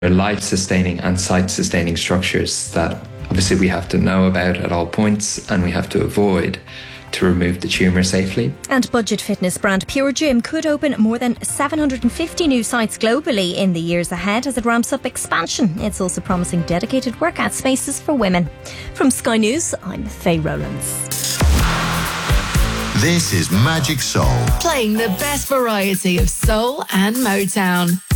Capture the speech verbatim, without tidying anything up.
life-sustaining and site-sustaining structures that obviously we have to know about at all points and we have to avoid to remove the tumour safely. And budget fitness brand Pure Gym could open more than seven hundred fifty new sites globally in the years ahead as it ramps up expansion. It's also promising dedicated workout spaces for women. From Sky News, I'm Faye Rowlands. This is Magic Soul. Playing the best variety of soul and Motown.